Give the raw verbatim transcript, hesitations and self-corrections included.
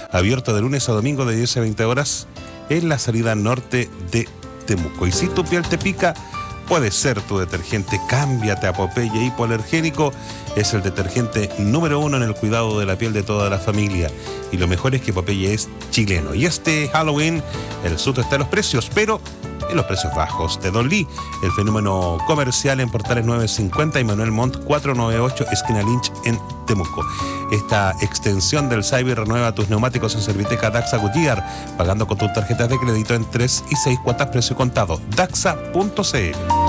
abierto de lunes a domingo de diez a veinte horas en la salida norte de Temuco. Y si tu piel te pica, puede ser tu detergente. Cámbiate a Popeye Hipoalergénico. Es el detergente número uno en el cuidado de la piel de toda la familia. Y lo mejor es que Popeye es chileno. Y este Halloween, el susto está en los precios, pero en los precios bajos de Don Lee. El fenómeno comercial en Portales novecientos cincuenta y Manuel Montt cuatrocientos noventa y ocho, esquina Lynch en Temuco. Esta extensión del Cyber renueva tus neumáticos en Serviteca Daxa Goodyear, pagando con tus tarjetas de crédito en tres y seis cuotas precio contado. Daxa punto c l.